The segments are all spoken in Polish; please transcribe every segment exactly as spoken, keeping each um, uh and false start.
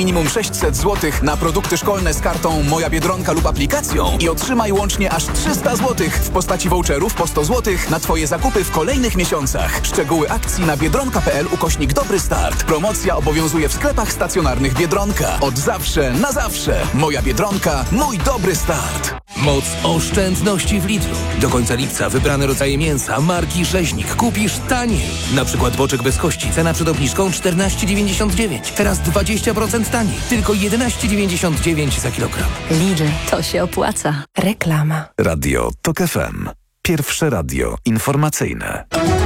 Minimum sześćset złotych na produkty szkolne z kartą Moja Biedronka lub aplikacją i otrzymaj łącznie aż trzysta złotych w postaci voucherów po sto złotych na Twoje zakupy w kolejnych miesiącach. Szczegóły akcji na biedronka.pl ukośnik Dobry Start. Promocja obowiązuje w sklepach stacjonarnych Biedronka. Od zawsze na zawsze. Moja Biedronka, mój dobry start. Moc oszczędności w Lidlu. Do końca lipca wybrane rodzaje mięsa marki Rzeźnik kupisz taniej. Na przykład boczek bez kości, cena przed obniżką czternaście dziewięćdziesiąt dziewięć. Teraz dwadzieścia procent taniej. Tylko jedenaście dziewięćdziesiąt dziewięć za kilogram. Lidl, to się opłaca. Reklama. Radio TOK F M. Pierwsze radio informacyjne.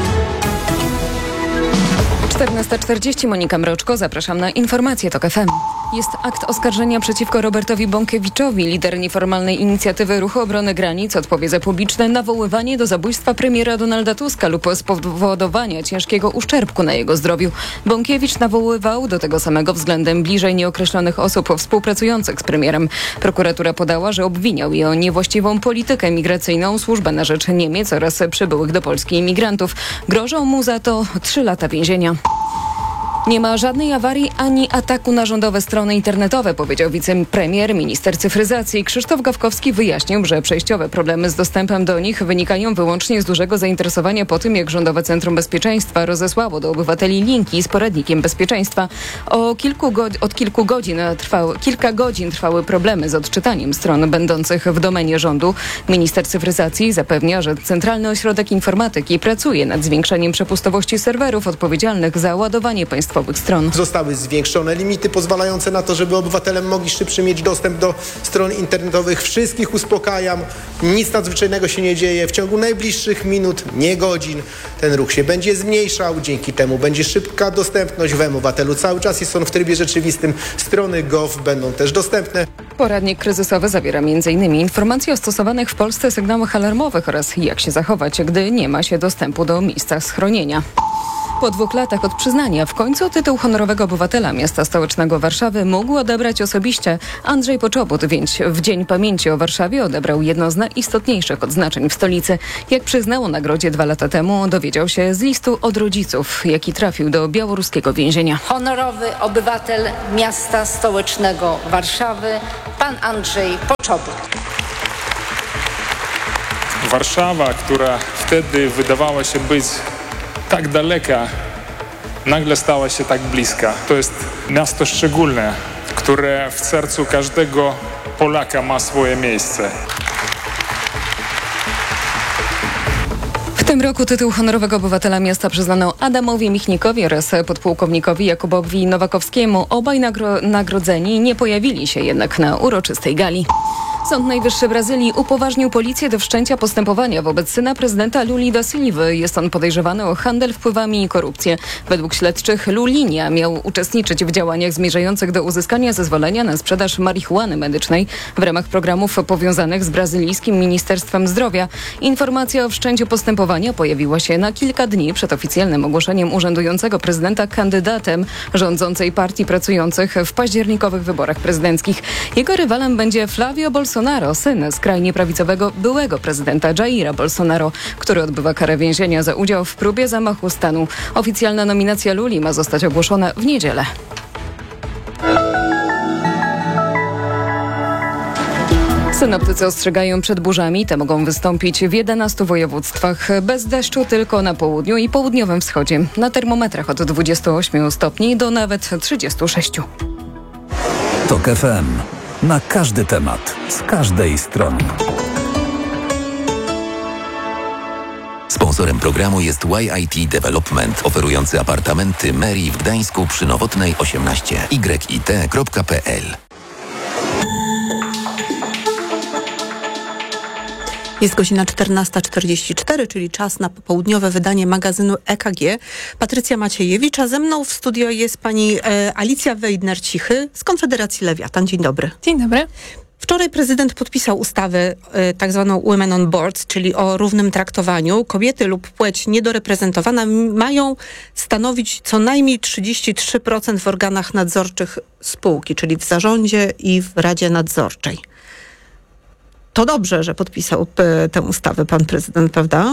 czternasta czterdzieści, Monika Mroczko, zapraszam na informacje TOK F M. Jest akt oskarżenia przeciwko Robertowi Bąkiewiczowi. Lider nieformalnej inicjatywy Ruchu Obrony Granic odpowie za publiczne nawoływanie do zabójstwa premiera Donalda Tuska lub spowodowania ciężkiego uszczerbku na jego zdrowiu. Bąkiewicz nawoływał do tego samego względem bliżej nieokreślonych osób współpracujących z premierem. Prokuratura podała, że obwiniał je o niewłaściwą politykę migracyjną, służbę na rzecz Niemiec oraz przybyłych do Polski imigrantów. Grożą mu za to trzy lata więzienia. Nie ma żadnej awarii ani ataku na rządowe strony internetowe, powiedział wicepremier, minister cyfryzacji. Krzysztof Gawkowski wyjaśnił, że przejściowe problemy z dostępem do nich wynikają wyłącznie z dużego zainteresowania po tym, jak Rządowe Centrum Bezpieczeństwa rozesłało do obywateli linki z poradnikiem bezpieczeństwa. O kilku go- od kilku godzin trwały, kilka godzin trwały problemy z odczytaniem stron będących w domenie rządu. Minister cyfryzacji zapewnia, że Centralny Ośrodek Informatyki pracuje nad zwiększeniem przepustowości serwerów odpowiedzialnych za ładowanie państwowych stron. Zostały zwiększone limity pozwalające na to, żeby obywatele mogli szybciej mieć dostęp do stron internetowych. Wszystkich uspokajam, nic nadzwyczajnego się nie dzieje. W ciągu najbliższych minut, nie godzin, ten ruch się będzie zmniejszał. Dzięki temu będzie szybka dostępność w mObywatelu. Cały czas jest on w trybie rzeczywistym. Strony gov będą też dostępne. Poradnik kryzysowy zawiera między innymi informacje o stosowanych w Polsce sygnałach alarmowych oraz jak się zachować, gdy nie ma się dostępu do miejsca schronienia. Po dwóch latach od przyznania w końcu tytuł honorowego obywatela miasta stołecznego Warszawy mógł odebrać osobiście Andrzej Poczobut, więc w Dzień Pamięci o Warszawie odebrał jedno z najistotniejszych odznaczeń w stolicy. Jak przyznał o nagrodzie dwa lata temu, dowiedział się z listu od rodziców, jaki trafił do białoruskiego więzienia. Honorowy obywatel miasta stołecznego Warszawy, pan Andrzej Poczobut. Warszawa, która wtedy wydawała się być tak daleka, nagle stała się tak bliska. To jest miasto szczególne, które w sercu każdego Polaka ma swoje miejsce. W tym roku tytuł honorowego obywatela miasta przyznano Adamowi Michnikowi oraz podpułkownikowi Jakubowi Nowakowskiemu. Obaj nagro- nagrodzeni nie pojawili się jednak na uroczystej gali. Sąd Najwyższy Brazylii upoważnił policję do wszczęcia postępowania wobec syna prezydenta Luli da Silvy. Jest on podejrzewany o handel wpływami i korupcję. Według śledczych Lulinha miał uczestniczyć w działaniach zmierzających do uzyskania zezwolenia na sprzedaż marihuany medycznej w ramach programów powiązanych z brazylijskim Ministerstwem Zdrowia. Informacja o wszczęciu postępowania pojawiła się na kilka dni przed oficjalnym ogłoszeniem urzędującego prezydenta kandydatem rządzącej partii pracujących w październikowych wyborach prezydenckich. Jego rywalem będzie Flavio Bolsonaro. Bolsonaro, syn skrajnie prawicowego byłego prezydenta Jaira Bolsonaro, który odbywa karę więzienia za udział w próbie zamachu stanu. Oficjalna nominacja Luli ma zostać ogłoszona w niedzielę. Synoptycy ostrzegają przed burzami. Te mogą wystąpić w jedenastu województwach. Bez deszczu tylko na południu i południowym wschodzie. Na termometrach od dwudziestu ośmiu stopni do nawet trzydziestu sześciu. TOK F M. Na każdy temat, z każdej strony. Sponsorem programu jest Y I T Development, oferujący apartamenty Meri w Gdańsku przy Nowotnej osiemnaście. y i t kropka p l. Jest godzina czternasta czterdzieści cztery, czyli czas na popołudniowe wydanie magazynu E K G. Patrycja Maciejewicz, a ze mną w studio jest pani e, Alicja Wejdner-Cichy z Konfederacji Lewiatan. Dzień dobry. Dzień dobry. Wczoraj prezydent podpisał ustawę e, tak zwaną Women on Boards, czyli o równym traktowaniu. Kobiety lub płeć niedoreprezentowana m- mają stanowić co najmniej trzydzieści trzy procent w organach nadzorczych spółki, czyli w zarządzie i w Radzie Nadzorczej. To dobrze, że podpisał p- tę ustawę pan prezydent, prawda?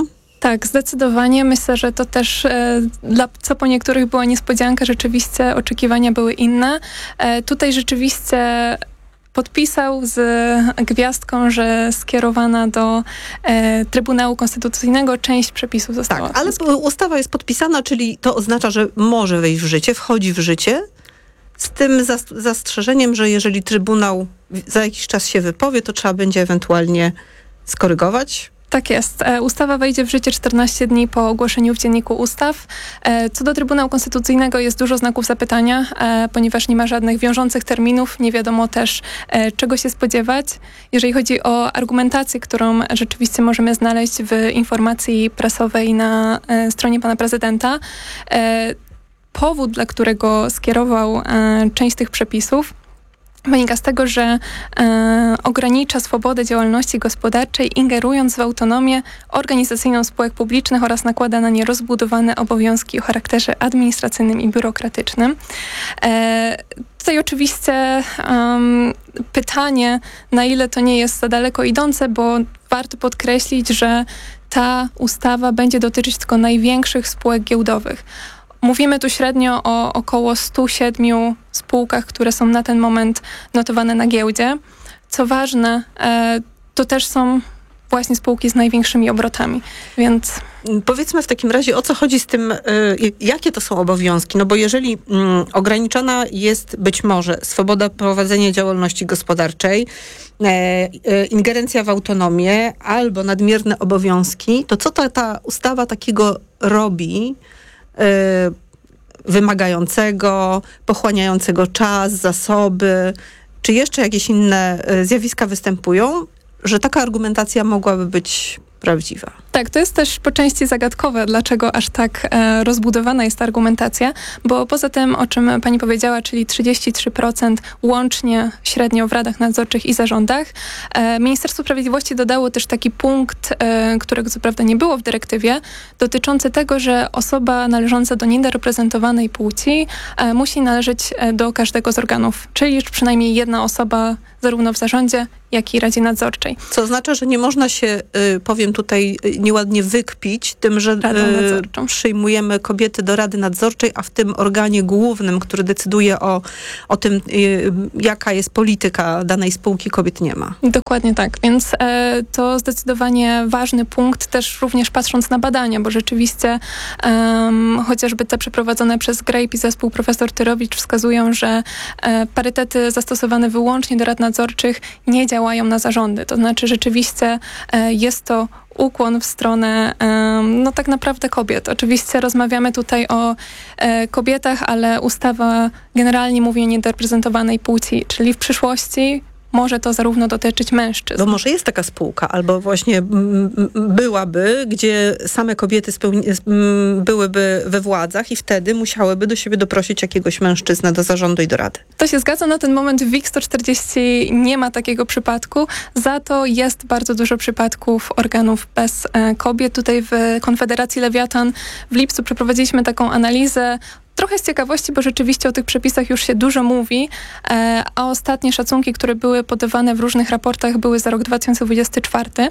Tak, zdecydowanie. Myślę, że to też e, dla, co po niektórych była niespodzianka, rzeczywiście oczekiwania były inne. E, tutaj rzeczywiście podpisał z gwiazdką, że skierowana do e, Trybunału Konstytucyjnego część przepisów została. Tak, ale ustawa jest podpisana, czyli to oznacza, że może wejść w życie, wchodzi w życie, z tym zastrzeżeniem, że jeżeli Trybunał za jakiś czas się wypowie, to trzeba będzie ewentualnie skorygować. Tak jest. E, ustawa wejdzie w życie czternaście dni po ogłoszeniu w Dzienniku Ustaw. E, co do Trybunału Konstytucyjnego jest dużo znaków zapytania, e, ponieważ nie ma żadnych wiążących terminów, nie wiadomo też e, czego się spodziewać. Jeżeli chodzi o argumentację, którą rzeczywiście możemy znaleźć w informacji prasowej na e, stronie pana prezydenta, e, powód, dla którego skierował e, część tych przepisów, wynika z tego, że e, ogranicza swobodę działalności gospodarczej, ingerując w autonomię organizacyjną spółek publicznych oraz nakłada na nie rozbudowane obowiązki o charakterze administracyjnym i biurokratycznym. E, tutaj oczywiście um, pytanie, na ile to nie jest za daleko idące, bo warto podkreślić, że ta ustawa będzie dotyczyć tylko największych spółek giełdowych. Mówimy tu średnio o około stu siedmiu spółkach, które są na ten moment notowane na giełdzie. Co ważne, to też są właśnie spółki z największymi obrotami, więc... Powiedzmy w takim razie, o co chodzi z tym, jakie to są obowiązki? No bo jeżeli mm, ograniczona jest być może swoboda prowadzenia działalności gospodarczej, e, e, ingerencja w autonomię albo nadmierne obowiązki, to co ta, ta ustawa takiego robi, wymagającego, pochłaniającego czas, zasoby, czy jeszcze jakieś inne zjawiska występują, że taka argumentacja mogłaby być prawdziwa? Tak, to jest też po części zagadkowe, dlaczego aż tak e, rozbudowana jest ta argumentacja, bo poza tym, o czym pani powiedziała, czyli trzydzieści trzy procent łącznie średnio w radach nadzorczych i zarządach, e, Ministerstwo Sprawiedliwości dodało też taki punkt, e, którego co prawda nie było w dyrektywie, dotyczący tego, że osoba należąca do niereprezentowanej płci e, musi należeć do każdego z organów, czyli przynajmniej jedna osoba zarówno w zarządzie, jak i Radzie Nadzorczej. Co oznacza, że nie można się, y, powiem tutaj y, nieładnie, wykpić tym, że y, przyjmujemy kobiety do Rady Nadzorczej, a w tym organie głównym, który decyduje o, o tym, y, jaka jest polityka danej spółki, kobiet nie ma. Dokładnie tak, więc e, to zdecydowanie ważny punkt, też również patrząc na badania, bo rzeczywiście um, chociażby te przeprowadzone przez Grape i zespół profesor Tyrowicz wskazują, że e, parytety zastosowane wyłącznie do rad nadzorczych nie działają na zarządy. To znaczy rzeczywiście e, jest to ukłon w stronę e, no tak naprawdę kobiet. Oczywiście rozmawiamy tutaj o e, kobietach, ale ustawa generalnie mówi o niereprezentowanej płci, czyli w przyszłości może to zarówno dotyczyć mężczyzn. Bo może jest taka spółka, albo właśnie m, byłaby, gdzie same kobiety spełni- m, byłyby we władzach i wtedy musiałyby do siebie doprosić jakiegoś mężczyznę do zarządu i do rady. To się zgadza. Na ten moment w W I K sto czterdzieści nie ma takiego przypadku. Za to jest bardzo dużo przypadków organów bez e, kobiet. Tutaj w Konfederacji Lewiatan w lipcu przeprowadziliśmy taką analizę. Trochę z ciekawości, bo rzeczywiście o tych przepisach już się dużo mówi, e, a ostatnie szacunki, które były podawane w różnych raportach, były za rok dwa tysiące dwudziesty czwarty.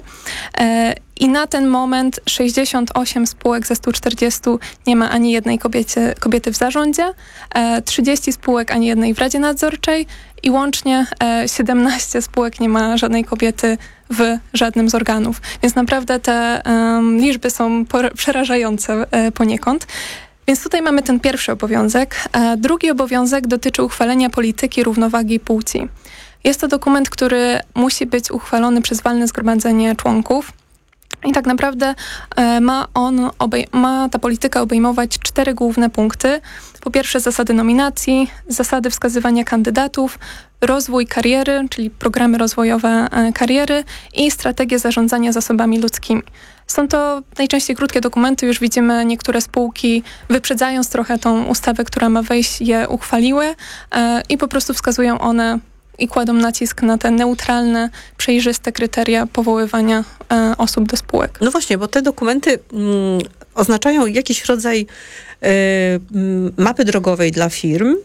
E, I na ten moment sześćdziesiąt osiem spółek ze stu czterdziestu nie ma ani jednej kobiety, kobiety w zarządzie, e, trzydzieści spółek ani jednej w Radzie Nadzorczej i łącznie e, siedemnaście spółek nie ma żadnej kobiety w żadnym z organów. Więc naprawdę te um, liczby są por- przerażające e, poniekąd. Więc tutaj mamy ten pierwszy obowiązek. A drugi obowiązek dotyczy uchwalenia polityki równowagi płci. Jest to dokument, który musi być uchwalony przez walne zgromadzenie członków. I tak naprawdę e, ma, on obej- ma ta polityka obejmować cztery główne punkty. Po pierwsze zasady nominacji, zasady wskazywania kandydatów, rozwój kariery, czyli programy rozwojowe e, kariery i strategię zarządzania zasobami ludzkimi. Są to najczęściej krótkie dokumenty, już widzimy niektóre spółki wyprzedzając trochę tą ustawę, która ma wejść, je uchwaliły e, i po prostu wskazują one i kładą nacisk na te neutralne, przejrzyste kryteria powoływania e, osób do spółek. No właśnie, bo te dokumenty mm, oznaczają jakiś rodzaj y, mapy drogowej dla firm,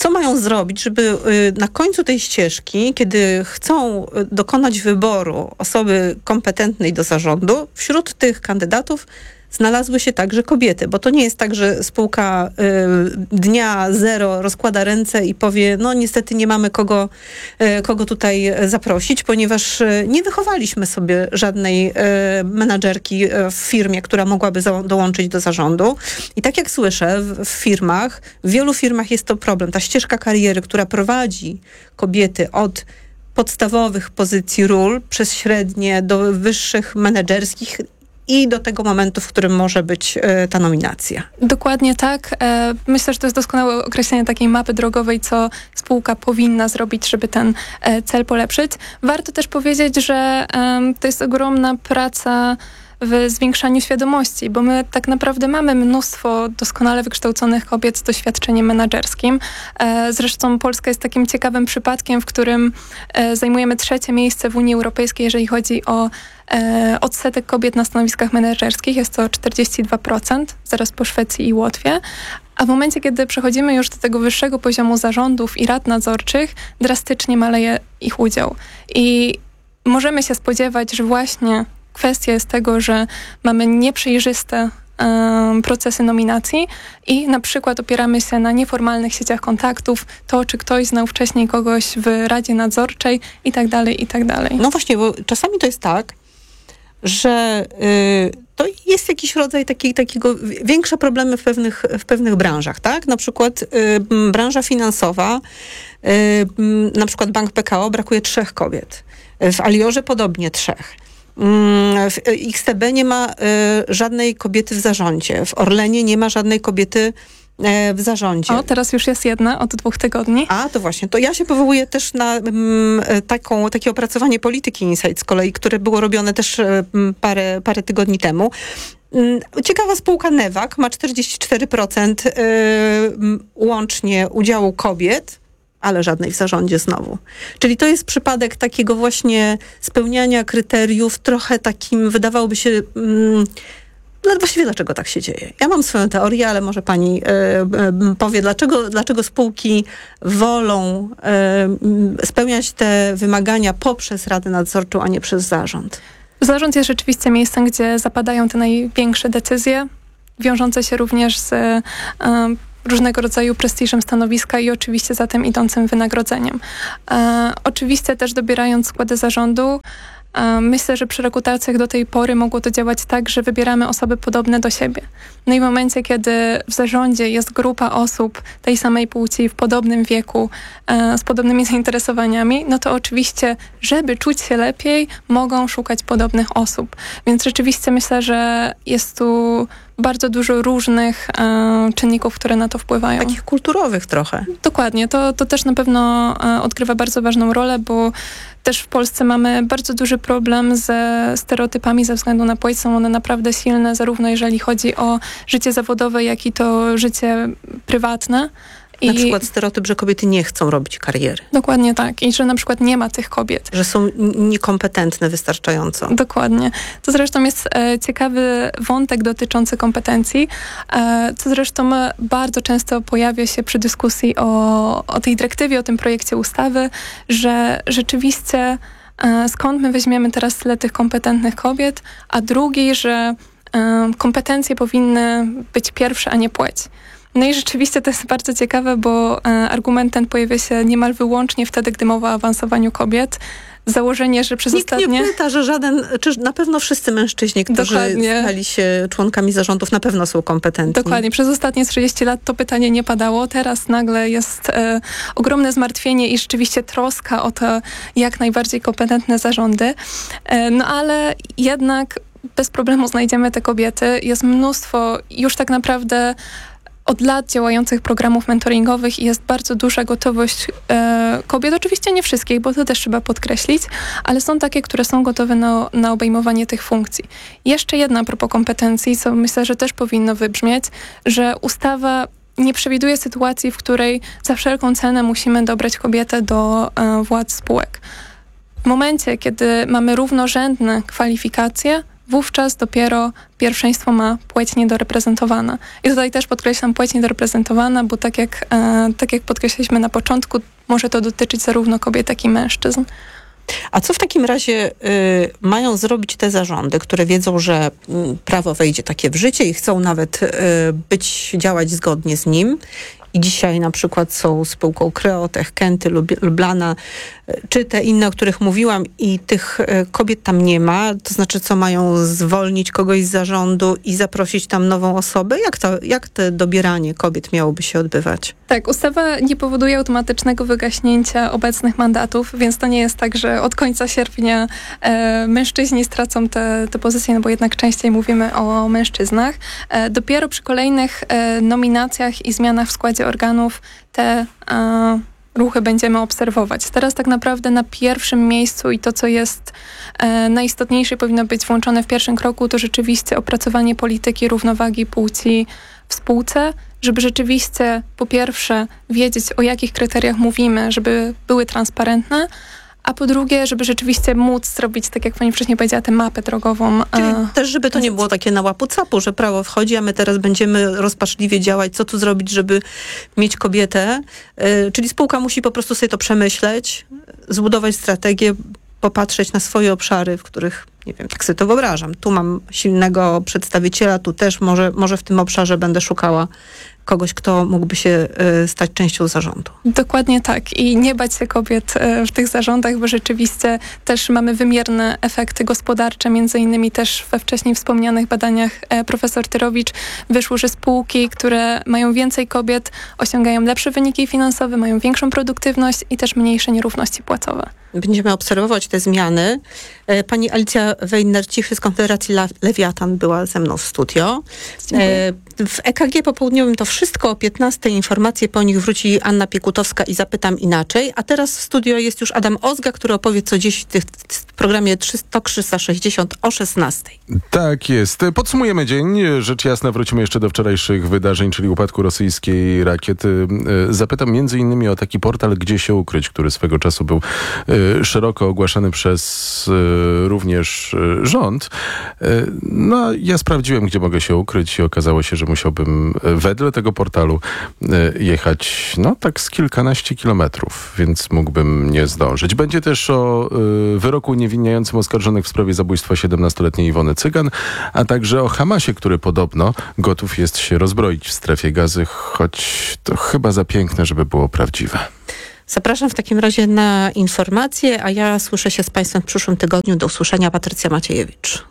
co mają zrobić, żeby na końcu tej ścieżki, kiedy chcą dokonać wyboru osoby kompetentnej do zarządu, wśród tych kandydatów znalazły się także kobiety, bo to nie jest tak, że spółka y, dnia zero rozkłada ręce i powie, no niestety nie mamy kogo, y, kogo tutaj zaprosić, ponieważ y, nie wychowaliśmy sobie żadnej y, menadżerki w firmie, która mogłaby za- dołączyć do zarządu. I tak jak słyszę, w, w firmach, w wielu firmach jest to problem. Ta ścieżka kariery, która prowadzi kobiety od podstawowych pozycji ról przez średnie do wyższych menedżerskich i do tego momentu, w którym może być e, ta nominacja. Dokładnie tak. E, myślę, że to jest doskonałe określenie takiej mapy drogowej, co spółka powinna zrobić, żeby ten e, cel polepszyć. Warto też powiedzieć, że e, to jest ogromna praca w zwiększaniu świadomości, bo my tak naprawdę mamy mnóstwo doskonale wykształconych kobiet z doświadczeniem menedżerskim. Zresztą Polska jest takim ciekawym przypadkiem, w którym zajmujemy trzecie miejsce w Unii Europejskiej, jeżeli chodzi o odsetek kobiet na stanowiskach menedżerskich. Jest to czterdzieści dwa procent, zaraz po Szwecji i Łotwie. A w momencie, kiedy przechodzimy już do tego wyższego poziomu zarządów i rad nadzorczych, drastycznie maleje ich udział. I możemy się spodziewać, że właśnie kwestia jest tego, że mamy nieprzejrzyste um, procesy nominacji i na przykład opieramy się na nieformalnych sieciach kontaktów, to czy ktoś znał wcześniej kogoś w Radzie Nadzorczej i tak dalej, i tak dalej. No właśnie, bo czasami to jest tak, że y, to jest jakiś rodzaj taki, takiego, większe problemy w pewnych, w pewnych branżach, tak? Na przykład y, branża finansowa, y, na przykład Bank P K O brakuje trzech kobiet. W Aliorze podobnie trzech. W X T B nie ma y, żadnej kobiety w zarządzie. W Orlenie nie ma żadnej kobiety y, w zarządzie. O, teraz już jest jedna od dwóch tygodni. A, to właśnie. To ja się powołuję też na y, taką, takie opracowanie Polityki Insight z kolei, które było robione też y, parę, parę tygodni temu. Y, ciekawa spółka Newak ma czterdzieści cztery procent y, łącznie udziału kobiet, ale żadnej w zarządzie znowu. Czyli to jest przypadek takiego właśnie spełniania kryteriów, trochę takim, wydawałoby się, mm, no właściwie dlaczego tak się dzieje. Ja mam swoją teorię, ale może pani y, y, powie, dlaczego, dlaczego spółki wolą y, spełniać te wymagania poprzez Radę Nadzorczą, a nie przez zarząd. Zarząd jest rzeczywiście miejscem, gdzie zapadają te największe decyzje, wiążące się również z y, różnego rodzaju prestiżem stanowiska i oczywiście za tym idącym wynagrodzeniem. E, oczywiście też dobierając składy zarządu, e, myślę, że przy rekrutacjach do tej pory mogło to działać tak, że wybieramy osoby podobne do siebie. No i w momencie, kiedy w zarządzie jest grupa osób tej samej płci w podobnym wieku, e, z podobnymi zainteresowaniami, no to oczywiście, żeby czuć się lepiej, mogą szukać podobnych osób. Więc rzeczywiście myślę, że jest tu bardzo dużo różnych e, czynników, które na to wpływają. Takich kulturowych trochę. Dokładnie. To, to też na pewno e, odgrywa bardzo ważną rolę, bo też w Polsce mamy bardzo duży problem ze stereotypami ze względu na płeć. Są one naprawdę silne, zarówno jeżeli chodzi o życie zawodowe, jak i to życie prywatne. Na I przykład stereotyp, że kobiety nie chcą robić kariery. Dokładnie tak. I że na przykład nie ma tych kobiet. Że są niekompetentne wystarczająco. Dokładnie. To zresztą jest e, ciekawy wątek dotyczący kompetencji, e, co zresztą bardzo często pojawia się przy dyskusji o, o tej dyrektywie, o tym projekcie ustawy, że rzeczywiście e, skąd my weźmiemy teraz tyle tych kompetentnych kobiet, a drugi, że e, kompetencje powinny być pierwsze, a nie płeć. No i rzeczywiście to jest bardzo ciekawe, bo e, argument ten pojawia się niemal wyłącznie wtedy, gdy mowa o awansowaniu kobiet. Założenie, że przez Nikt ostatnie... nie pyta, że żaden, czy na pewno wszyscy mężczyźni, którzy Dokładnie. stali się członkami zarządów, na pewno są kompetentni. Dokładnie. Przez ostatnie trzydzieści lat to pytanie nie padało. Teraz nagle jest e, ogromne zmartwienie i rzeczywiście troska o to, jak najbardziej kompetentne zarządy. E, no ale jednak bez problemu znajdziemy te kobiety. Jest mnóstwo już tak naprawdę od lat działających programów mentoringowych i jest bardzo duża gotowość e, kobiet, oczywiście nie wszystkich, bo to też trzeba podkreślić, ale są takie, które są gotowe na, na obejmowanie tych funkcji. Jeszcze jedna a propos kompetencji, co myślę, że też powinno wybrzmieć, że ustawa nie przewiduje sytuacji, w której za wszelką cenę musimy dobrać kobietę do e, władz spółek. W momencie, kiedy mamy równorzędne kwalifikacje, wówczas dopiero pierwszeństwo ma płeć niedoreprezentowana. I tutaj też podkreślam płeć niedoreprezentowana, bo tak jak, e, tak jak podkreśliliśmy na początku, może to dotyczyć zarówno kobiet, jak i mężczyzn. A co w takim razie y, mają zrobić te zarządy, które wiedzą, że y, prawo wejdzie takie w życie i chcą nawet y, być, działać zgodnie z nim? I dzisiaj na przykład są spółką Kreotech, Kenty, Lublana, czy te inne, o których mówiłam i tych kobiet tam nie ma, to znaczy co, mają zwolnić kogoś z zarządu i zaprosić tam nową osobę? Jak to, jak to dobieranie kobiet miałoby się odbywać? Tak, ustawa nie powoduje automatycznego wygaśnięcia obecnych mandatów, więc to nie jest tak, że od końca sierpnia e, mężczyźni stracą te, te pozycje, no bo jednak częściej mówimy o mężczyznach. E, dopiero przy kolejnych e, nominacjach i zmianach w składzie organów te e, ruchy będziemy obserwować. Teraz tak naprawdę na pierwszym miejscu i to, co jest e, najistotniejsze, powinno być włączone w pierwszym kroku, to rzeczywiście opracowanie polityki równowagi płci w spółce, żeby rzeczywiście po pierwsze wiedzieć, o jakich kryteriach mówimy, żeby były transparentne, a po drugie, żeby rzeczywiście móc zrobić, tak jak pani wcześniej powiedziała, tę mapę drogową. Czyli a, też, żeby to nie było takie na łapu capu, że prawo wchodzi, a my teraz będziemy rozpaczliwie działać, co tu zrobić, żeby mieć kobietę. Yy, czyli spółka musi po prostu sobie to przemyśleć, zbudować strategię, popatrzeć na swoje obszary, w których, nie wiem, tak sobie to wyobrażam. Tu mam silnego przedstawiciela, tu też może, może w tym obszarze będę szukała kogoś, kto mógłby się y, stać częścią zarządu. Dokładnie tak. I nie bać się kobiet y, w tych zarządach, bo rzeczywiście też mamy wymierne efekty gospodarcze. Między innymi też we wcześniej wspomnianych badaniach e, profesor Tyrowicz wyszło, że spółki, które mają więcej kobiet, osiągają lepsze wyniki finansowe, mają większą produktywność i też mniejsze nierówności płacowe. Będziemy obserwować te zmiany. Pani Alicja Wejner-Cichy z Konfederacji Lewiatan była ze mną w studio. Dziękuję. W E K G popołudniowym to wszystko. O piętnastej informacje, po nich wróci Anna Piekutowska i Zapytam Inaczej. A teraz w studio jest już Adam Ozga, który opowie co dziś w programie TOK trzysta sześćdziesiąt o szesnastej. Tak jest. Podsumujemy dzień. Rzecz jasna, wrócimy jeszcze do wczorajszych wydarzeń, czyli upadku rosyjskiej rakiety. Zapytam między innymi o taki portal Gdzie się ukryć, który swego czasu był szeroko ogłaszany przez również rząd. No, ja sprawdziłem, gdzie mogę się ukryć i okazało się, że musiałbym wedle tego portalu jechać, no tak z kilkanaście kilometrów, więc mógłbym nie zdążyć. Będzie też o wyroku uniewinniającym oskarżonych w sprawie zabójstwa siedemnastoletniej Iwony Cygan, a także o Hamasie, który podobno gotów jest się rozbroić w strefie Gazy, choć to chyba za piękne, żeby było prawdziwe. Zapraszam w takim razie na informacje, a ja słyszę się z Państwem w przyszłym tygodniu. Do usłyszenia, Patrycja Maciejewicz.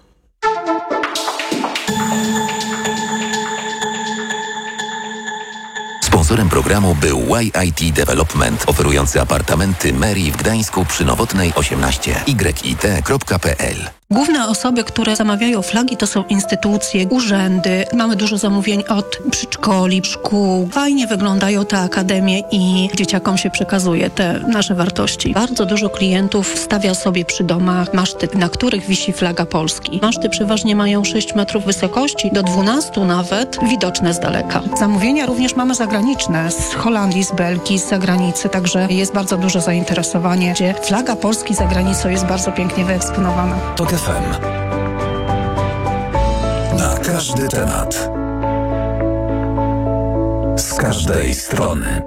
Sponsorem programu był Y I T Development, oferujący apartamenty Mary w Gdańsku przy Nowotnej osiemnaście, y i t kropka p l. Główne osoby, które zamawiają flagi, to są instytucje, urzędy. Mamy dużo zamówień od przedszkoli, szkół. Fajnie wyglądają te akademie i dzieciakom się przekazuje te nasze wartości. Bardzo dużo klientów stawia sobie przy domach maszty, na których wisi flaga Polski. Maszty przeważnie mają sześć metrów wysokości, do dwunastu nawet, widoczne z daleka. Zamówienia również mamy zagraniczne, z Holandii, z Belgii, z zagranicy, także jest bardzo duże zainteresowanie, gdzie flaga Polski za granicą jest bardzo pięknie wyeksponowana. TOK F M. Na każdy temat. Z każdej strony.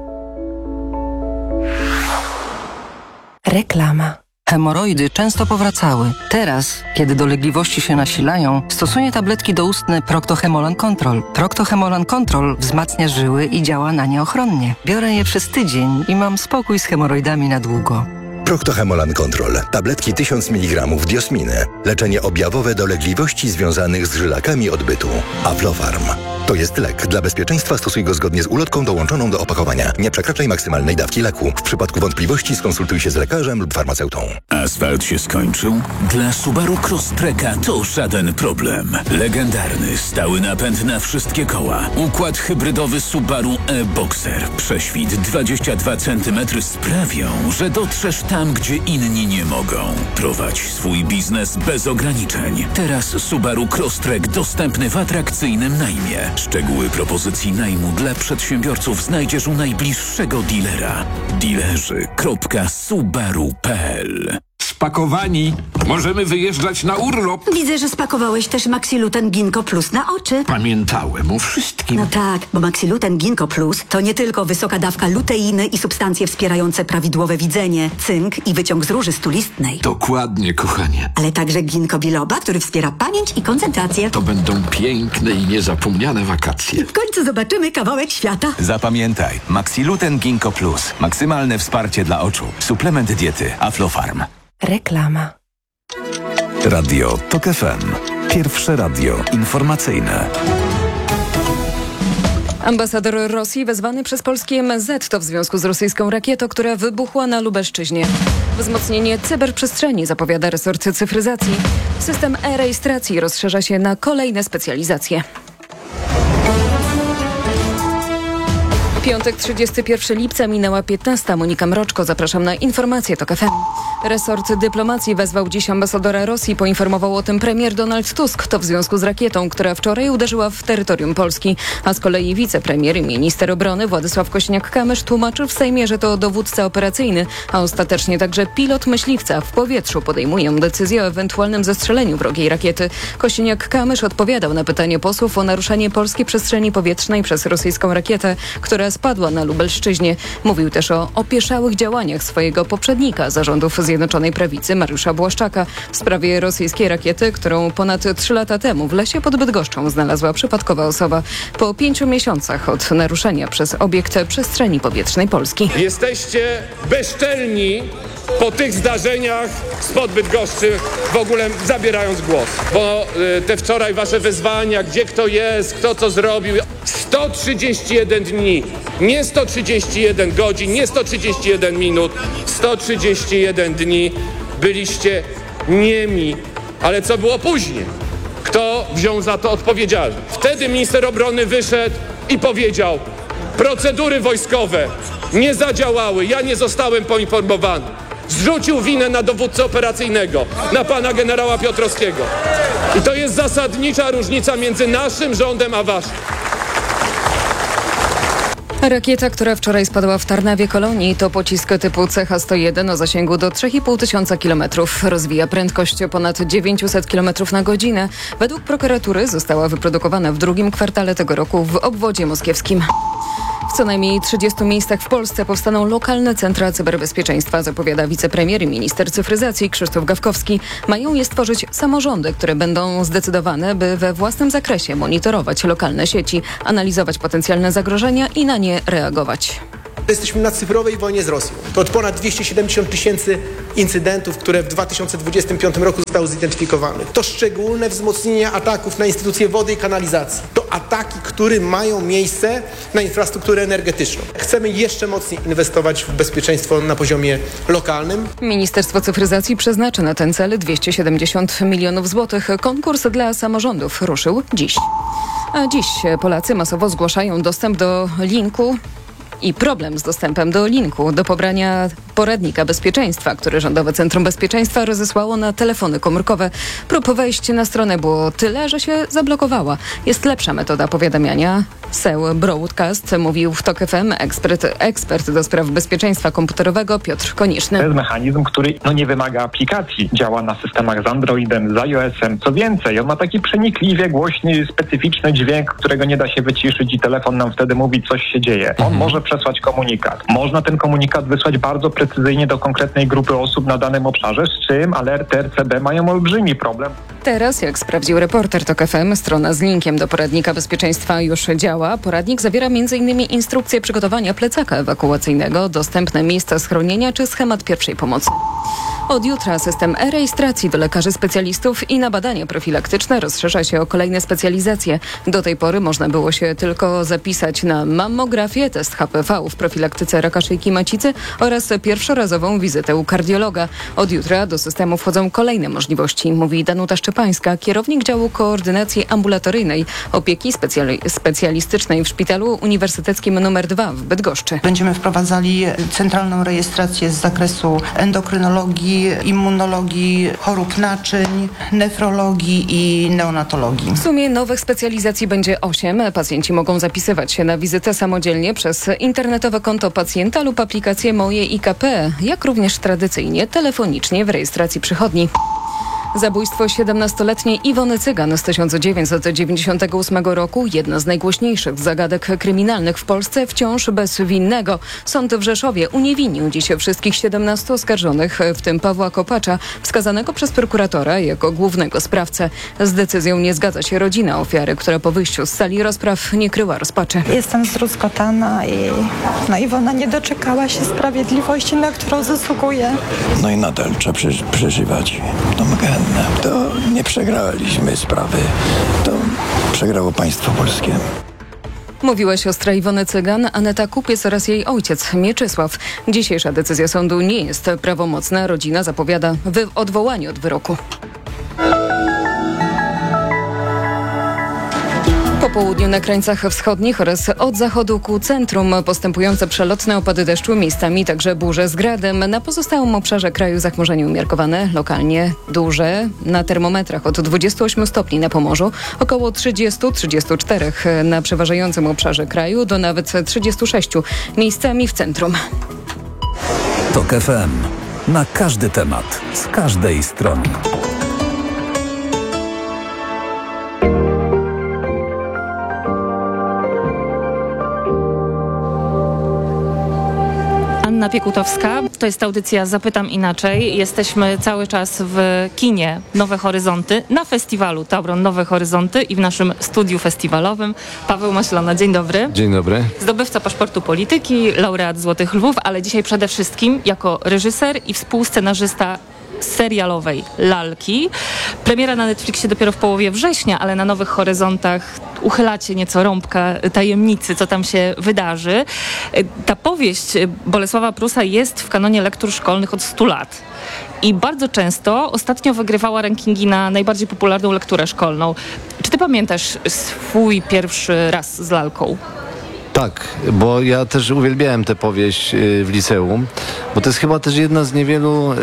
Reklama. Hemoroidy często powracały. Teraz, kiedy dolegliwości się nasilają, stosuję tabletki doustne Procto-Hemolan Control. Procto-Hemolan Control wzmacnia żyły i działa na nie ochronnie. Biorę je przez tydzień i mam spokój z hemoroidami na długo. Procto-Hemolan Control. Tabletki tysiąc miligramów diosminy. Leczenie objawowe dolegliwości związanych z żylakami odbytu. Aflofarm. To jest lek. Dla bezpieczeństwa stosuj go zgodnie z ulotką dołączoną do opakowania. Nie przekraczaj maksymalnej dawki leku. W przypadku wątpliwości skonsultuj się z lekarzem lub farmaceutą. Asfalt się skończył? Dla Subaru Crosstreka to żaden problem. Legendarny, stały napęd na wszystkie koła. Układ hybrydowy Subaru e-Boxer. Prześwit dwadzieścia dwa centymetry sprawią, że dotrzesz tam, gdzie inni nie mogą. Prowadź swój biznes bez ograniczeń. Teraz Subaru Crosstrek dostępny w atrakcyjnym najmie. Szczegóły propozycji najmu dla przedsiębiorców znajdziesz u najbliższego dealera. Dealerzy kropka subaru kropka p l Spakowani. Możemy wyjeżdżać na urlop. Widzę, że spakowałeś też Maxiluten Ginkgo Plus na oczy. Pamiętałem o wszystkim. No tak, bo Maxiluten Ginkgo Plus to nie tylko wysoka dawka luteiny i substancje wspierające prawidłowe widzenie, cynk i wyciąg z róży stulistnej. Dokładnie, kochanie. Ale także ginkgo biloba, który wspiera pamięć i koncentrację. To będą piękne i niezapomniane wakacje. W końcu zobaczymy kawałek świata. Zapamiętaj, Maxiluten Ginkgo Plus. Maksymalne wsparcie dla oczu. Suplement diety Aflofarm. Reklama. Radio TOK F M. Pierwsze radio informacyjne. Ambasador Rosji wezwany przez polskie M S Z to w związku z rosyjską rakietą, która wybuchła na Lubelszczyźnie. Wzmocnienie cyberprzestrzeni zapowiada resort cyfryzacji. System e-rejestracji rozszerza się na kolejne specjalizacje. Piątek, trzydziestego pierwszego lipca, minęła piętnasta. Monika Mroczko, zapraszam na informacje TOK F M. Resort dyplomacji wezwał dziś ambasadora Rosji, poinformował o tym premier Donald Tusk. To w związku z rakietą, która wczoraj uderzyła w terytorium Polski. A z kolei wicepremier i minister obrony Władysław Kośniak-Kamysz tłumaczył w Sejmie, że to dowódca operacyjny, a ostatecznie także pilot myśliwca w powietrzu podejmują decyzję o ewentualnym zestrzeleniu wrogiej rakiety. Kośniak-Kamysz odpowiadał na pytanie posłów o naruszenie polskiej przestrzeni powietrznej przez rosyjską rakietę, która spadła na Lubelszczyźnie. Mówił też o opieszałych działaniach swojego poprzednika, zarządów Zjednoczonej Prawicy Mariusza Błaszczaka w sprawie rosyjskiej rakiety, którą ponad trzy lata temu w lesie pod Bydgoszczą znalazła przypadkowa osoba po pięciu miesiącach od naruszenia przez obiekt przestrzeni powietrznej Polski. Jesteście bezczelni po tych zdarzeniach spod Bydgoszczy, w ogóle zabierając głos, bo y, te wczoraj wasze wezwania, gdzie kto jest, kto co zrobił, sto trzydzieści jeden dni, nie sto trzydzieści jeden godzin, nie sto trzydzieści jeden minut, sto trzydzieści jeden dni byliście niemi. Ale co było później? Kto wziął za to odpowiedzialność? Wtedy minister obrony wyszedł i powiedział: procedury wojskowe nie zadziałały, ja nie zostałem poinformowany. Zrzucił winę na dowódcę operacyjnego, na pana generała Piotrowskiego. I to jest zasadnicza różnica między naszym rządem a waszym. Rakieta, która wczoraj spadła w Tarnawie Kolonii, to pocisk typu C H sto jeden o zasięgu do trzy i pół tysiąca kilometrów. Rozwija prędkość o ponad dziewięćset kilometrów na godzinę. Według prokuratury została wyprodukowana w drugim kwartale tego roku w obwodzie moskiewskim. W co najmniej trzydziestu miejscach w Polsce powstaną lokalne centra cyberbezpieczeństwa, zapowiada wicepremier i minister cyfryzacji Krzysztof Gawkowski. Mają je stworzyć samorządy, które będą zdecydowane, by we własnym zakresie monitorować lokalne sieci, analizować potencjalne zagrożenia i na nie reagować. Jesteśmy na cyfrowej wojnie z Rosją. To od ponad dwieście siedemdziesiąt tysięcy incydentów, które w dwa tysiące dwudziestym piątym roku zostały zidentyfikowane. To szczególne wzmocnienie ataków na instytucje wody i kanalizacji. To ataki, które mają miejsce na infrastrukturę energetyczną. Chcemy jeszcze mocniej inwestować w bezpieczeństwo na poziomie lokalnym. Ministerstwo Cyfryzacji przeznaczy na ten cel dwieście siedemdziesiąt milionów złotych. Konkurs dla samorządów ruszył dziś. A dziś Polacy masowo zgłaszają dostęp do linku i problem z dostępem do linku do pobrania poradnika bezpieczeństwa, który Rządowe Centrum Bezpieczeństwa rozesłało na telefony komórkowe. Prób wejść na stronę było tyle, że się zablokowała. Jest lepsza metoda powiadamiania. S E U Broadcast mówił w TOK F M ekspert, ekspert do spraw bezpieczeństwa komputerowego Piotr Konieczny. To jest mechanizm, który no, nie wymaga aplikacji. Działa na systemach z Androidem, z iOS-em. Co więcej, on ma taki przenikliwie głośny, specyficzny dźwięk, którego nie da się wyciszyć i telefon nam wtedy mówi, coś się dzieje. On mhm. może przesłać komunikat. Można ten komunikat wysłać bardzo precyzyjnie do konkretnej grupy osób na danym obszarze, z czym alerty R C B mają olbrzymi problem. Teraz, jak sprawdził reporter TOK F M, strona z linkiem do poradnika bezpieczeństwa już działa. Poradnik zawiera między innymi instrukcję przygotowania plecaka ewakuacyjnego, dostępne miejsca schronienia czy schemat pierwszej pomocy. Od jutra system e-rejestracji do lekarzy specjalistów i na badania profilaktyczne rozszerza się o kolejne specjalizacje. Do tej pory można było się tylko zapisać na mammografię, test H P V w profilaktyce raka szyjki macicy oraz pierwszorazową wizytę u kardiologa. Od jutra do systemu wchodzą kolejne możliwości, mówi Danuta Szczepańska, kierownik działu koordynacji ambulatoryjnej opieki specjali- specjalistycznej w Szpitalu Uniwersyteckim numer dwa w Bydgoszczy. Będziemy wprowadzali centralną rejestrację z zakresu endokrynologii, onkologii, immunologii, chorób naczyń, nefrologii i neonatologii. W sumie nowych specjalizacji będzie osiem. Pacjenci mogą zapisywać się na wizytę samodzielnie przez internetowe konto pacjenta lub aplikację Moje I K P, jak również tradycyjnie telefonicznie w rejestracji przychodni. Zabójstwo siedemnastoletniej Iwony Cygan z tysiąc dziewięćset dziewięćdziesiątego ósmego roku, jedna z najgłośniejszych zagadek kryminalnych w Polsce, wciąż bez winnego. Sąd w Rzeszowie uniewinnił dziś wszystkich siedemnastu oskarżonych, w tym Pawła Kopacza, wskazanego przez prokuratora jako głównego sprawcę. Z decyzją nie zgadza się rodzina ofiary, która po wyjściu z sali rozpraw nie kryła rozpaczy. Jestem zdruzgotana i no, Iwona nie doczekała się sprawiedliwości, na którą zasługuje. No i nadal trzeba przeży- przeżywać tą gębę. To nie przegraliśmy sprawy, to przegrało państwo polskie. Mówiła siostra Iwony Cygan, Aneta Kupiec oraz jej ojciec Mieczysław. Dzisiejsza decyzja sądu nie jest prawomocna. Rodzina zapowiada wy- odwołanie od wyroku. Po południu na krańcach wschodnich oraz od zachodu ku centrum postępujące przelotne opady deszczu, miejscami także burze z gradem. Na pozostałym obszarze kraju zachmurzenie umiarkowane, lokalnie duże. Na termometrach od dwudziestu ośmiu stopni na Pomorzu, około trzydziestu do trzydziestu czterech na przeważającym obszarze kraju, do nawet trzydziestu sześciu miejscami w centrum. TOK F M. Na każdy temat, z każdej strony. Anna Piekutowska. To jest audycja Zapytam Inaczej. Jesteśmy cały czas w kinie Nowe Horyzonty, na festiwalu Tauron Nowe Horyzonty i w naszym studiu festiwalowym. Paweł Maślona, dzień dobry. Dzień dobry. Zdobywca paszportu polityki, laureat Złotych Lwów, ale dzisiaj przede wszystkim jako reżyser i współscenarzysta serialowej Lalki. Premiera na Netflixie dopiero w połowie września, ale na Nowych Horyzontach uchylacie nieco rąbka tajemnicy, co tam się wydarzy. Ta powieść Bolesława Prusa jest w kanonie lektur szkolnych od stu lat. I bardzo często ostatnio wygrywała rankingi na najbardziej popularną lekturę szkolną. Czy ty pamiętasz swój pierwszy raz z Lalką? Tak, bo ja też uwielbiałem tę powieść y, w liceum, bo to jest chyba też jedna z niewielu y,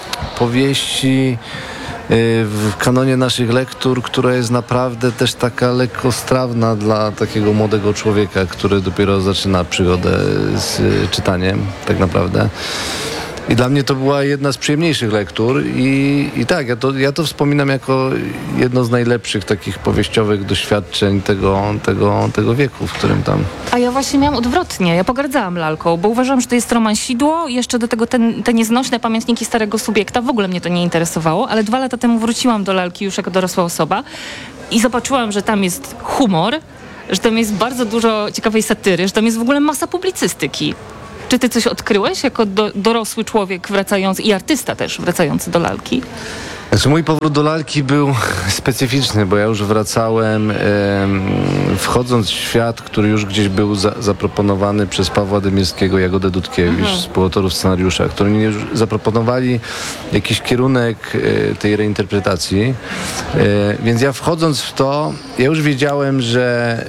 powieści y, w kanonie naszych lektur, która jest naprawdę też taka lekkostrawna dla takiego młodego człowieka, który dopiero zaczyna przygodę z y, czytaniem, tak naprawdę. I dla mnie to była jedna z przyjemniejszych lektur i, i tak, ja to, ja to wspominam jako jedno z najlepszych takich powieściowych doświadczeń tego, tego, tego wieku, w którym tam... A ja właśnie miałam odwrotnie. Ja pogardzałam Lalką, bo uważam, że to jest romansidło. Jeszcze do tego ten, te nieznośne pamiętniki starego subiekta. W ogóle mnie to nie interesowało, ale dwa lata temu wróciłam do Lalki już jako dorosła osoba i zobaczyłam, że tam jest humor, że tam jest bardzo dużo ciekawej satyry, że tam jest w ogóle masa publicystyki. Czy ty coś odkryłeś jako do, dorosły człowiek wracający i artysta też wracający do Lalki? Znaczy mój powrót do Lalki był specyficzny, bo ja już wracałem, e, wchodząc w świat, który już gdzieś był za, zaproponowany przez Pawła Dymierskiego, Jagodę Dudkiewicz, mhm. współautorów scenariusza, którzy mi już zaproponowali jakiś kierunek e, tej reinterpretacji. E, więc ja wchodząc w to, ja już wiedziałem, że,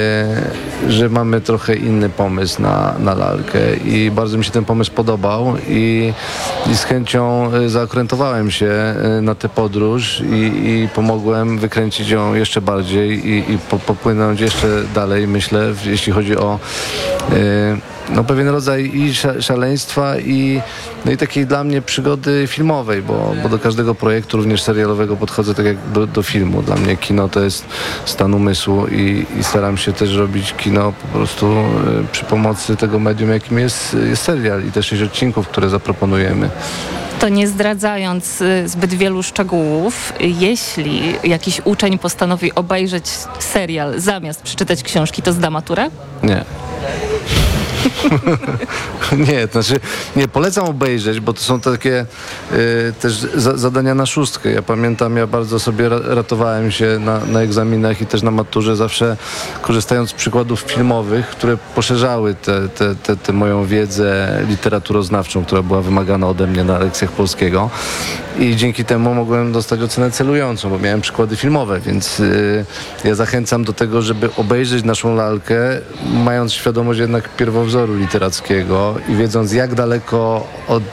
e, że mamy trochę inny pomysł na, na Lalkę i bardzo mi się ten pomysł podobał i, i z chęcią zaokrętowałem się na tę podróż i, i pomogłem wykręcić ją jeszcze bardziej i, i po, popłynąć jeszcze dalej, myślę, jeśli chodzi o yy, no, pewien rodzaj i szaleństwa i, no, i takiej dla mnie przygody filmowej, bo, bo do każdego projektu, również serialowego, podchodzę tak jak do, do filmu. Dla mnie kino to jest stan umysłu i, i staram się też robić kino po prostu yy, przy pomocy tego medium, jakim jest, jest serial i te sześć odcinków, które zaproponujemy. To nie zdradzając zbyt wielu szczegółów, jeśli jakiś uczeń postanowi obejrzeć serial zamiast przeczytać książki, to zda maturę? Nie. Nie, to znaczy nie, polecam obejrzeć, bo to są takie y, też za, zadania na szóstkę. Ja pamiętam, ja bardzo sobie ra, ratowałem się na, na egzaminach i też na maturze, zawsze korzystając z przykładów filmowych, które poszerzały tę te, te, te moją wiedzę literaturoznawczą, która była wymagana ode mnie na lekcjach polskiego. I dzięki temu mogłem dostać ocenę celującą, bo miałem przykłady filmowe, więc y, ja zachęcam do tego, żeby obejrzeć naszą Lalkę, mając świadomość jednak pierwowzoru literackiego i wiedząc, jak daleko od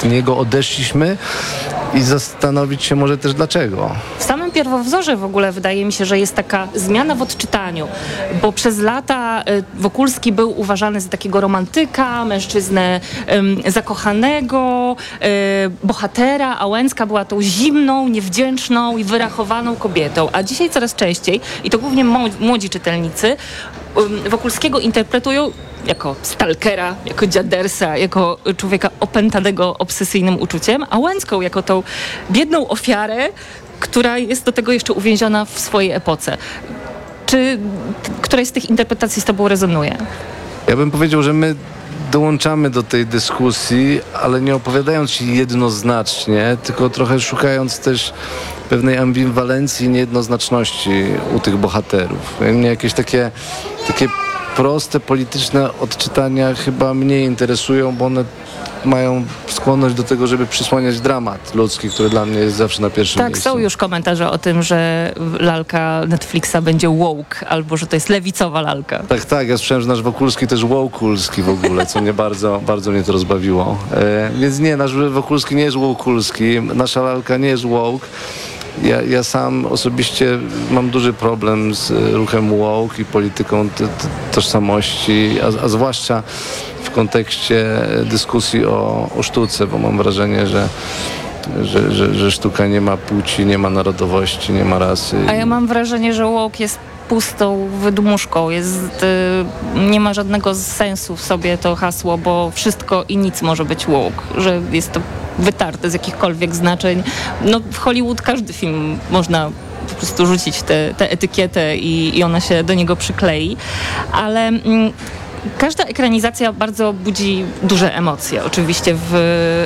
niego odeszliśmy i zastanowić się może też dlaczego. W samym pierwowzorze w ogóle wydaje mi się, że jest taka zmiana w odczytaniu, bo przez lata y, Wokulski był uważany za takiego romantyka, mężczyznę y, zakochanego, y, bohatera, a Łęcka była tą zimną, niewdzięczną i wyrachowaną kobietą, a dzisiaj coraz częściej, i to głównie młodzi czytelnicy, y, Wokulskiego interpretują jako stalkera, jako dziadersa, jako człowieka opętanego obsesyjnym uczuciem, a Łęcką jako tą biedną ofiarę, która jest do tego jeszcze uwięziona w swojej epoce. Czy któraś z tych interpretacji z tobą rezonuje? Ja bym powiedział, że my dołączamy do tej dyskusji, ale nie opowiadając jednoznacznie, tylko trochę szukając też pewnej ambiwalencji, niejednoznaczności u tych bohaterów. Mnie jakieś takie, takie proste polityczne odczytania chyba mnie interesują, bo one mają skłonność do tego, żeby przysłaniać dramat ludzki, który dla mnie jest zawsze na pierwszym tak, miejscu. Tak, są już komentarze o tym, że lalka Netflixa będzie woke, albo że to jest lewicowa lalka. Tak, tak, ja słyszałem, że nasz Wokulski też wokulski w ogóle, co mnie bardzo, bardzo mnie to rozbawiło. E, więc nie, nasz Wokulski nie jest wokulski, nasza lalka nie jest woke. Ja, ja sam osobiście mam duży problem z ruchem woke i polityką t- t- tożsamości, a, a zwłaszcza w kontekście dyskusji o, o sztuce, bo mam wrażenie, że, że, że, że sztuka nie ma płci, nie ma narodowości, nie ma rasy. A ja mam wrażenie, że woke jest pustą wydmuszką, jest, y, nie ma żadnego sensu w sobie to hasło, bo wszystko i nic może być woke, że jest to wytarte z jakichkolwiek znaczeń. No w Hollywood każdy film można po prostu rzucić tę etykietę i, i ona się do niego przyklei, ale mm, każda ekranizacja bardzo budzi duże emocje, oczywiście w,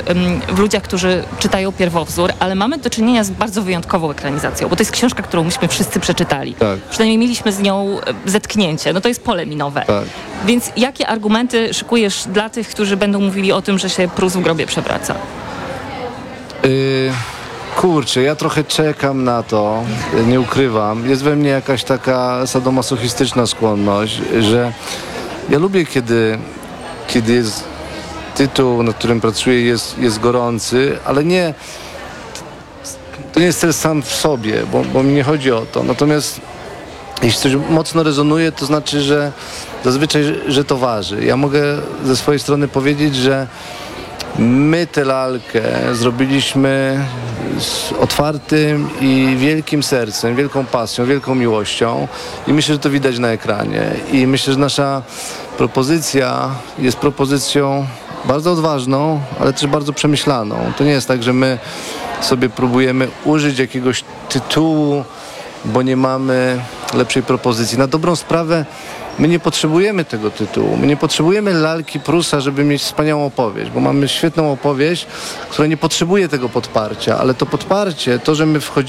w ludziach, którzy czytają pierwowzór, ale mamy do czynienia z bardzo wyjątkową ekranizacją, bo to jest książka, którą myśmy wszyscy przeczytali. Tak. Przynajmniej mieliśmy z nią zetknięcie. No to jest pole minowe. Tak. Więc jakie argumenty szykujesz dla tych, którzy będą mówili o tym, że się Prus w grobie przewraca? Yy, kurczę, ja trochę czekam na to, nie ukrywam. Jest we mnie jakaś taka sadomasochistyczna skłonność, że ja lubię, kiedy, kiedy jest tytuł, nad którym pracuję, jest, jest gorący, ale nie, to nie jest cel sam w sobie, bo, bo mi nie chodzi o to. Natomiast jeśli coś mocno rezonuje, to znaczy, że zazwyczaj, że to waży. Ja mogę ze swojej strony powiedzieć, że my tę lalkę zrobiliśmy z otwartym i wielkim sercem, wielką pasją, wielką miłością i myślę, że to widać na ekranie. I myślę, że nasza propozycja jest propozycją bardzo odważną, ale też bardzo przemyślaną. To nie jest tak, że my sobie próbujemy użyć jakiegoś tytułu, bo nie mamy lepszej propozycji. Na dobrą sprawę my nie potrzebujemy tego tytułu. My nie potrzebujemy lalki Prusa, żeby mieć wspaniałą opowieść, bo mamy świetną opowieść, która nie potrzebuje tego podparcia, ale to podparcie, to, że my wchodzimy